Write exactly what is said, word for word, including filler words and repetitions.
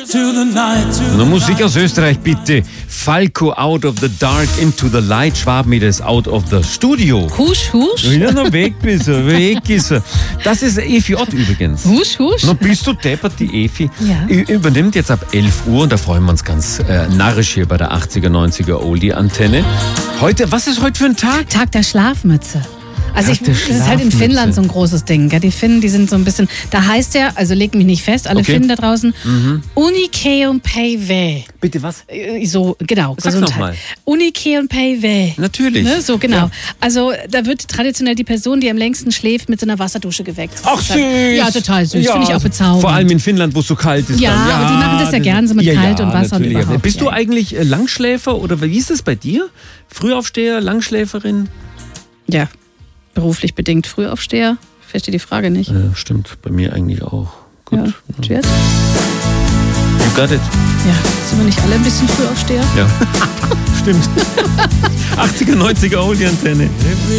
Na, Musik aus Österreich, bitte. Falco, Out of the Dark, Into the Light. Schwabenmieter ist Out of the Studio. Husch, husch. Ja, na, weg ist er, weg ist er. Das ist Efi Ott übrigens. Husch, husch. Na, bist du deppert, die Efi. Ja. Ü- Übernimmt jetzt ab elf Uhr und da freuen wir uns ganz äh, narrisch hier bei der achtziger, neunziger Oldie-Antenne. Heute, was ist heute für ein Tag? Tag der Schlafmütze. Also Tag ich, der das ist halt in Schlafmütze. Finnland so ein großes Ding. Gell? Die Finnen, die sind so ein bisschen, da heißt der, also leg mich nicht fest, alle Okay. Finnen da draußen, mhm. Unikeum Peive. Bitte was? So, genau. Sag's Gesundheit. noch mal. Unikeum Peive. Natürlich. Ne? So, genau. Ja. Also da wird traditionell die Person, die am längsten schläft, mit so einer Wasserdusche geweckt. Ach, süß. Ja, total süß. Ja, Finde ich auch bezaubernd. Vor allem in Finnland, wo es so kalt ist. Ja, dann. aber die machen das ja gern so mit Kalt und Wasser und natürlich. überhaupt, Bist du ja. eigentlich äh, Langschläfer oder wie ist es bei dir? Frühaufsteher, Langschläferin? Ja, beruflich bedingt Frühaufsteher. Verstehe die Frage nicht. Ja, stimmt, bei mir eigentlich auch. Gut. Ja, cheers. You got it. Ja, sind wir nicht alle ein bisschen Frühaufsteher? Ja. Stimmt. achtziger, neunziger Oldie-Antenne.